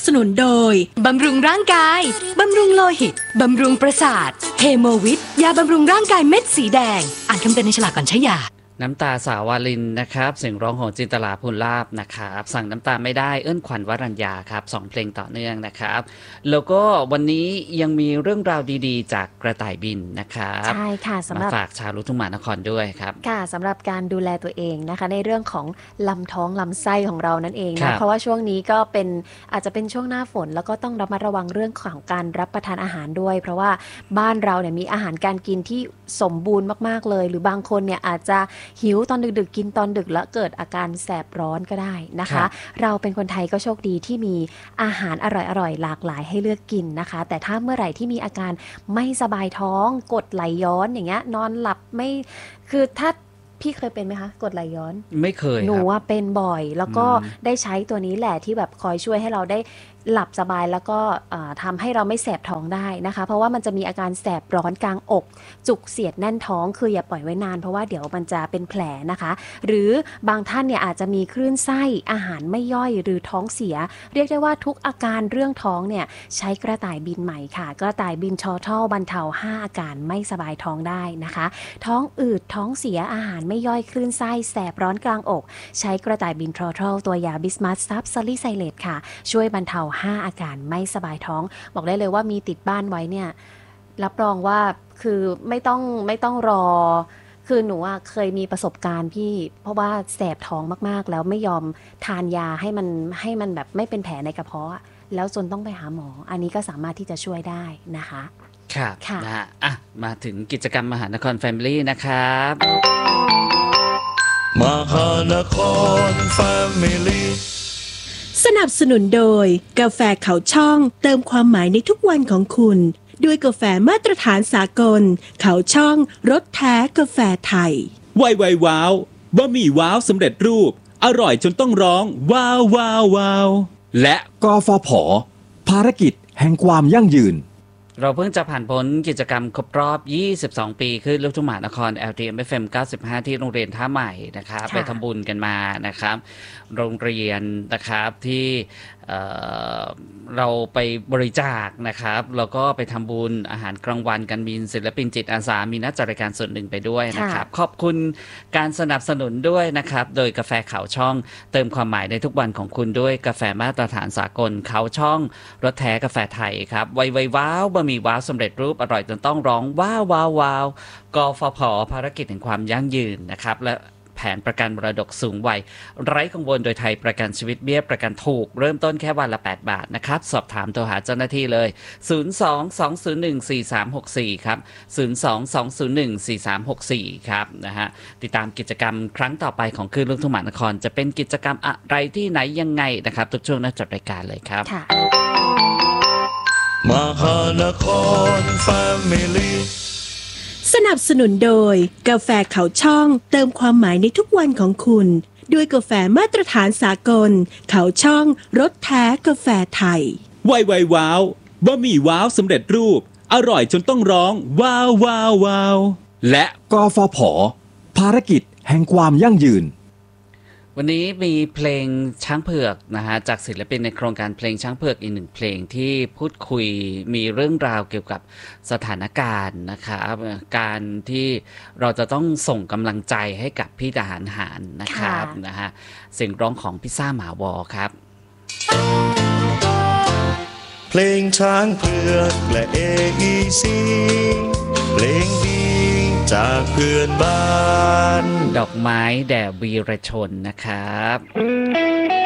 สนุนโดยบำรุงร่างกายบำรุงโลหิตบำรุงประสาทเฮโมวิทยาบำรุงร่างกายเม็ดสีแดงอ่านคำเตือนในฉลากก่อนใช้ยาน้ำตาสาวาลินนะครับเสียงร้องของจินตลาภูลาภนะครับสั่งน้ำตาไม่ได้เอิ้นขวัญวรัญญาครับ2เพลงต่อเนื่องนะครับแล้วก็วันนี้ยังมีเรื่องราวดีๆจากกระต่ายบินนะครับใช่ค่ะสำหรับมาฝากชาวลูกทุ่งมหานครด้วยครับค่ะสำหรับการดูแลตัวเองนะคะในเรื่องของลำท้องลำไส้ของเรานั่นเองนะเพราะว่าช่วงนี้ก็เป็นอาจจะเป็นช่วงหน้าฝนแล้วก็ต้องระมัดระวังเรื่องของการรับประทานอาหารด้วยเพราะว่าบ้านเราเนี่ยมีอาหารการกินที่สมบูรณ์มากๆเลยหรือบางคนเนี่ยอาจจะหิวตอนดึกๆกินตอนดึกแล้วเกิดอาการแสบร้อนก็ได้นะคะเราเป็นคนไทยก็โชคดีที่มีอาหารอร่อยๆหลากหลายให้เลือกกินนะคะแต่ถ้าเมื่อไหร่ที่มีอาการไม่สบายท้องกรดไหลย้อนอย่างเงี้ยนอนหลับไม่คือถ้าพี่เคยเป็นไหมคะกรดไหลย้อนไม่เคยหนูว่าเป็นบ่อยแล้วก็ได้ใช้ตัวนี้แหละที่แบบคอยช่วยให้เราได้หลับสบายแล้วก็ทำให้เราไม่แสบท้องได้นะคะเพราะว่ามันจะมีอาการแสบร้อนกลางอกจุกเสียดแน่นท้องคืออย่าปล่อยไว้นานเพราะว่าเดี๋ยวมันจะเป็นแผลนะคะหรือบางท่านเนี่ยอาจจะมีคลื่นไส้อาหารไม่ย่อยหรือท้องเสียเรียกได้ว่าทุกอาการเรื่องท้องเนี่ยใช้กระต่ายบินใหม่ค่ะกระต่ายบินชอทัลบรรเทา5อาการไม่สบายท้องได้นะคะท้องอืดท้องเสียอาหารไม่ย่อยคลื่นไส้แสบร้อนกลางอกใช้กระต่ายบินชอทัลตัวยาบิสมัสซับซาลิไซเลตค่ะช่วยบรรเทา5อาการไม่สบายท้องบอกได้เลยว่ามีติดบ้านไว้เนี่ยรับรองว่าคือไม่ต้องรอคือหนูเคยมีประสบการณ์พี่เพราะว่าแสบท้องมากๆแล้วไม่ยอมทานยาให้มันแบบไม่เป็นแผลในกระเพาะแล้วจนต้องไปหาหมออันนี้ก็สามารถที่จะช่วยได้นะคะครับนะฮะมาถึงกิจกรรมมหานครแฟมิลี่นะครับมหานครแฟมิลี่สนับสนุนโดยกาแฟเขาช่องเติมความหมายในทุกวันของคุณด้วยกาแฟมาตรฐานสากลเขาช่องรสแท้กาแฟไทยไวว้าวบะหมี่ว้าวสำเร็จรูปอร่อยจนต้องร้องว้าวว้าวว้าวและกฟผ.ภารกิจแห่งความยั่งยืนเราเพิ่งจะผ่านพ้นกิจกรรมครบรอบ22ปีขึ้นลูกทุ่งมหานคร LTM FM 95 ที่โรงเรียนท่าใหม่นะครับไปทำบุญกันมานะครับโรงเรียนนะครับที่เราไปบริจาคนะครับแล้วก็ไปทำบุญอาหารกลางวันกันมีศิลปินจิตอาสามีนักจัดรายการส่วนหนึ่งไปด้วยนะครับขอบคุณการสนับสนุนด้วยนะครับโดยกาแฟเขาช่องเติมความหมายในทุกวันของคุณด้วยกาแฟมาตรฐานสากลเขาช่องรสแท้กาแฟไทยครับไวว้าวบะหมี่ว้าวสำเร็จรูปอร่อยจนต้องร้องว้าวว้าวว้าวกฟผ.ภารกิจแห่งความยั่งยืนนะครับและแผนประกันมรดกสูงวัยไร้กังวลโดยไทยประกันชีวิตเบี้ยประกันถูกเริ่มต้นแค่วันละ8 บาทนะครับสอบถามโทรหาเจ้าหน้าที่เลย02-201-4364ครับ02-201-4364ครับนะฮะติดตามกิจกรรมครั้งต่อไปของคลื่นลูกทุ่งมหานครจะเป็นกิจกรรมอะไรที่ไหนยังไงนะครับทุกช่วงน่าจบรายการเลยครับมหานครแฟมิลี่สนับสนุนโดยกาแฟเขาช่องเติมความหมายในทุกวันของคุณด้วยกาแฟมาตรฐานสากลเขาช่องรสแท้กาแฟไทยไวว้าวบะหมี่ว้าวสำเร็จรูปอร่อยจนต้องร้องว้าวว้าวว้าวและกฟผ.ภารกิจแห่งความยั่งยืนวันนี้มีเพลงช้างเผือกนะฮะจากศิลปินในโครงการเพลงช้างเผือกอีกหนึ่งเพลงที่พูดคุยมีเรื่องราวเกี่ยวกับสถานการณ์นะครับการที่เราจะต้องส่งกำลังใจให้กับพี่ทหารหารนะครับนะฮะเสียงร้องของพิซซ่าหมาวอครับเพลงช้างเผือกและ AEC เพลงดีจากเพื่อนบ้านดอกไม้แด่วีรชนนะครับ